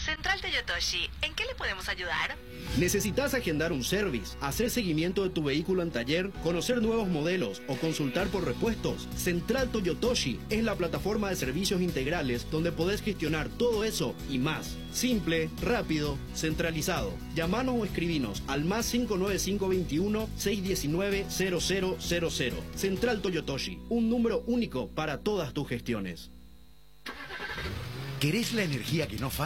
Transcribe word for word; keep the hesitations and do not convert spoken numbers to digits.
Central Toyotoshi, ¿en qué le podemos ayudar? ¿Necesitas agendar un service, hacer seguimiento de tu vehículo en taller, conocer nuevos modelos o consultar por repuestos? Central Toyotoshi es la plataforma de servicios integrales donde podés gestionar todo eso y más. Simple, rápido, centralizado. Llamanos o escribinos al más cinco nueve cinco veintiuno, seiscientos diecinueve, cero cero cero cero. Central Toyotoshi, un número único para todas tus gestiones. ¿Querés la energía que no falta?